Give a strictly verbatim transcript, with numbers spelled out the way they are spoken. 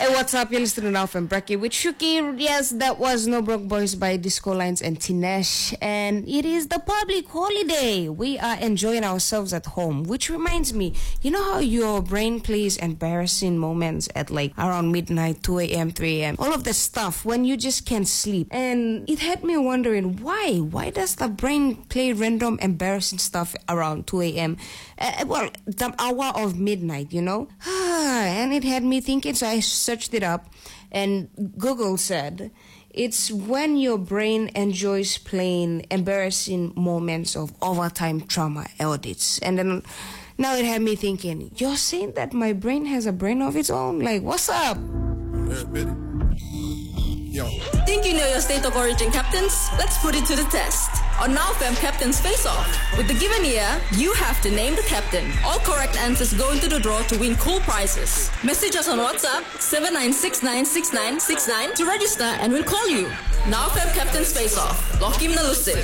Hey, what's up? You're listening now from Bracky with Shuki. Yes, that was No Broke Boys by Disco Lines and Tinesh. And it is the public holiday. We are enjoying ourselves at home. Which reminds me, you know how your brain plays embarrassing moments at like around midnight, two a.m., three a.m. All of that stuff when you just can't sleep. And it had me wondering, why? Why does the brain play random embarrassing stuff around two a.m.? Uh, well, the hour of midnight, you know? And it had me thinking, so I searched it up, and Google said it's when your brain enjoys playing embarrassing moments of overtime trauma audits. And then now it had me thinking, you're saying that my brain has a brain of its own? Like, what's up? Yo. Think you know your state of origin captains? Let's put it to the test. On Now Fam Captain's Face Off. With the given year, you have to name the captain. All correct answers go into the draw to win cool prizes. Message us on WhatsApp seven nine six nine six nine six nine to register and we'll call you. Now Fam Captain's Face Off. Lock him the lucid.